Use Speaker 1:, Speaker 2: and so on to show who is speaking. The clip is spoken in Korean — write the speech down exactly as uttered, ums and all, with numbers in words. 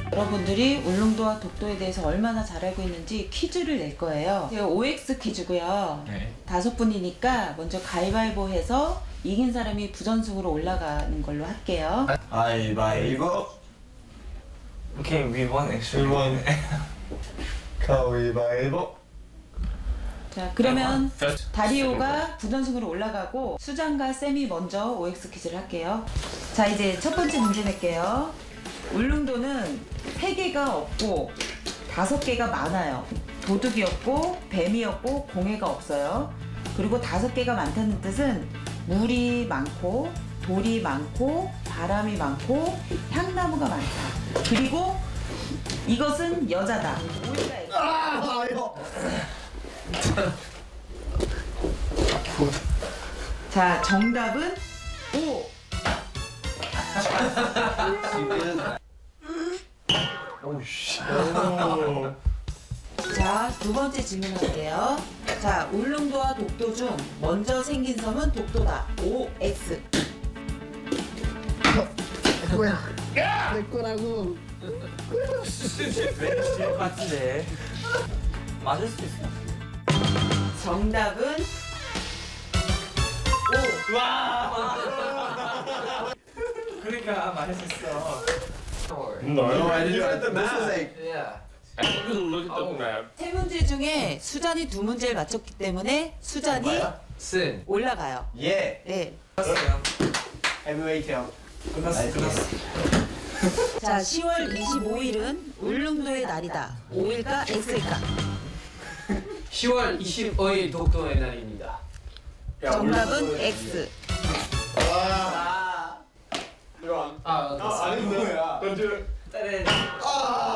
Speaker 1: 여러분들이 울릉도와 독도에 대해서 얼마나 잘 알고 있는지 퀴즈를 낼 거예요. 오엑스 퀴즈고요.
Speaker 2: 네.
Speaker 1: 다섯 분이니까 먼저 가위바위보 해서 이긴 사람이 부전승으로 올라가는 걸로 할게요.
Speaker 3: 가위바위보.
Speaker 2: Okay, we won actually.
Speaker 3: We won. 가위바위보.
Speaker 1: 자, 그러면 다리오가 부전승으로 올라가고 수장과 쌤이 먼저 오엑스 퀴즈를 할게요. 자, 이제 첫 번째 문제 낼게요. 울릉도는 세 개가 없고 다섯 개가 많아요. 도둑이 없고 뱀이 없고 공해가 없어요. 그리고 다섯 개가 많다는 뜻은 물이 많고 돌이 많고 바람이 많고 향나무가 많다. 그리고 이것은 여자다.
Speaker 3: 아, 이거.
Speaker 1: 자, 정답은 오.
Speaker 3: 오씨.
Speaker 1: 자, 두 번째 질문할게요. 자, 울릉도와 독도 중 먼저 생긴 섬은 독도다. 오엑스.
Speaker 4: 내 거야. 내 거라고.
Speaker 2: 왠지 같은데. 맞을 수도 있어.
Speaker 1: 정답은 오.
Speaker 2: 와. 그러니까 말했었어.
Speaker 3: No, I didn't look at the map. This is like.
Speaker 2: Yeah.
Speaker 5: I didn't look at the map.
Speaker 1: 세 문제 중에 수잔이 두 문제를 맞췄기 때문에 수잔이
Speaker 2: 쓴.
Speaker 1: 올라가요.
Speaker 3: Yeah.
Speaker 1: 네.
Speaker 2: 끝났어요.
Speaker 3: Heavyweight 형.
Speaker 2: 끝났어. 끝났어.
Speaker 1: 자, 시월 이십오일은 울릉도의 날이다. 오일까 X일까?
Speaker 6: 시월 이십오일 독도의 날입니다.
Speaker 1: 정답은 X.
Speaker 3: 와. 이거 안.
Speaker 6: 아,
Speaker 3: 아, 아니 뭐야?
Speaker 5: Don't do it.
Speaker 2: 딸은